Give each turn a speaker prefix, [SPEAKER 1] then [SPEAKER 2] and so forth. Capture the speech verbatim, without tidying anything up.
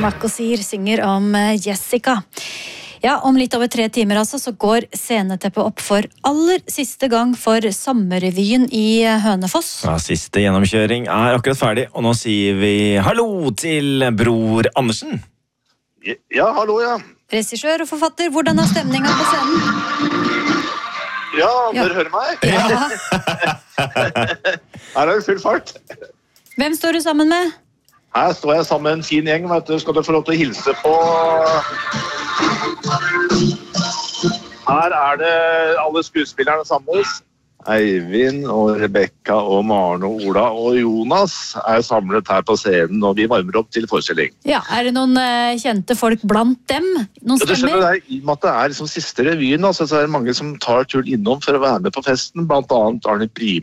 [SPEAKER 1] Makosir synger om Jessica. Ja, om litt over tre timer altså, så går sceneteppet opp for aller siste gang for sommerrevyen i Hønefoss.
[SPEAKER 2] Ja, siste gjennomkjøring er akkurat ferdig, og nå sier vi hallo til Bror Andersen.
[SPEAKER 3] Ja, hallo, ja.
[SPEAKER 1] Regissør og forfatter, hvordan er stemningen på scenen?
[SPEAKER 3] Ja, dere ja. hører meg?
[SPEAKER 1] Ja.
[SPEAKER 3] Her er det full fart.
[SPEAKER 1] Hvem står du sammen med?
[SPEAKER 3] Her står jeg sammen med en fin gjeng, vet du. Skal du få lov til å hilse på... Her er det alle skuespillerne samles. Eivind og Rebecca og Maren og Ola og Jonas er samlet her på scenen, og vi varmer opp til forestilling.
[SPEAKER 1] Ja, er det noen uh, kjente folk blant dem? Noen
[SPEAKER 3] ja, det skjønner det er, I og med at det er liksom siste revyen, altså, så er det mange som tar turen innom for å være med på festen, blant annet Arne Prime.